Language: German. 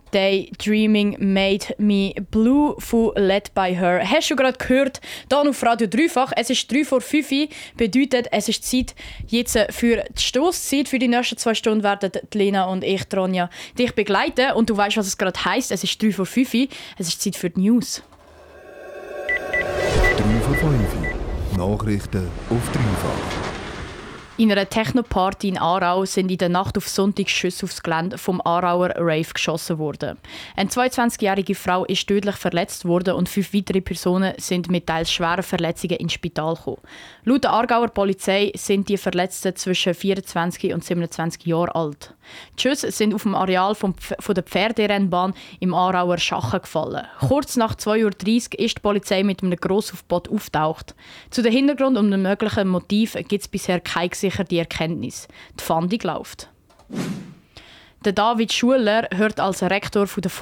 Daydreaming made me blue von Led by Her. Hast du gerade gehört? Hier auf Radio Dreifach. Es ist 3 vor 5 Uhr. Bedeutet, es ist Zeit jetzt für die Stosszeit. Für die nächsten 2 Stunden werden Lena und ich, Tronja, dich begleiten. Und du weißt, was es gerade heisst. Es ist 3 vor 5 Uhr. Es ist Zeit für die News. 3 vor 5 Uhr. Nachrichten auf Dreifach. In einer Techno-Party in Aarau sind in der Nacht auf Sonntag Schüsse aufs Gelände vom Aarauer Rave geschossen worden. Eine 22-jährige Frau ist tödlich verletzt worden und 5 weitere Personen sind mit teils schweren Verletzungen ins Spital gekommen. Laut der Aargauer Polizei sind die Verletzten zwischen 24 und 27 Jahren alt. Die Schüsse sind auf dem Areal von der Pferderennbahn im Aarauer Schachen gefallen. Kurz nach 2:30 Uhr ist die Polizei mit einem Grossaufgebot auftaucht. Zu den Hintergrund und dem möglichen Motiv gibt es bisher keine gesicherte Erkenntnis. Die Fahndung läuft. Der David Schuler hört als Rektor von der